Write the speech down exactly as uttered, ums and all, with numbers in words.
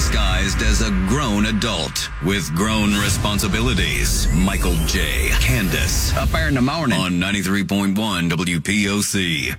disguised as a grown adult with grown responsibilities. Michael J. Candace. Up there in the morning. On ninety-three point one W P O C.